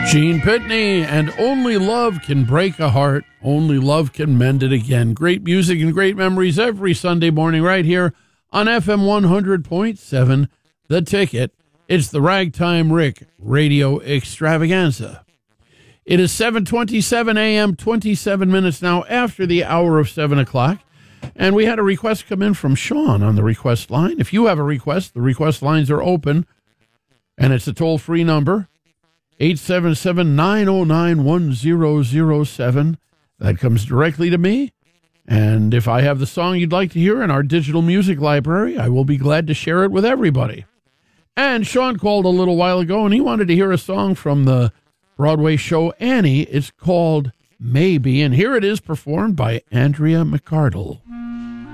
Gene Pitney and Only Love Can Break a Heart. Only Love Can Mend It Again. Great music and great memories every Sunday morning right here on FM 100.7 The Ticket. It's the Ragtime Rick Radio Extravaganza. It is 7:27 a.m., 27 minutes now after the hour of 7 o'clock. And we had a request come in from Sean on the request line. If you have a request, the request lines are open, and it's a toll-free number, 877-909-1007. That comes directly to me. And if I have the song you'd like to hear in our digital music library, I will be glad to share it with everybody. And Sean called a little while ago, and he wanted to hear a song from the Broadway show Annie. It's called Maybe, and here it is performed by Andrea McArdle.